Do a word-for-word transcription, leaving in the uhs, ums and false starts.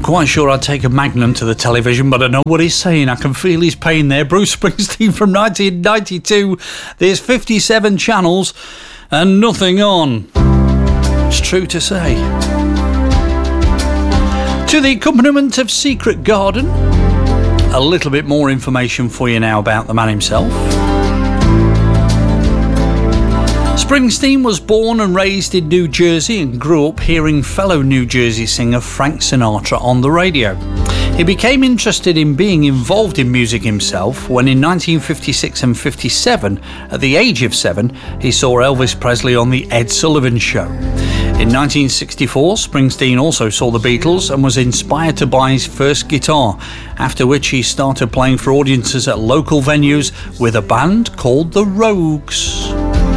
quite sure I'd take a Magnum to the television, but I know what he's saying. I can feel his pain there. Bruce Springsteen from nineteen ninety-two. There's fifty-seven channels and nothing on. It's true to say. To the accompaniment of Secret Garden. A little bit more information for you now about the man himself. Springsteen was born and raised in New Jersey and grew up hearing fellow New Jersey singer Frank Sinatra on the radio. He became interested in being involved in music himself when in nineteen fifty-six and fifty-seven, at the age of seven, he saw Elvis Presley on The Ed Sullivan Show. In nineteen sixty-four, Springsteen also saw the Beatles and was inspired to buy his first guitar, after which he started playing for audiences at local venues with a band called the Rogues.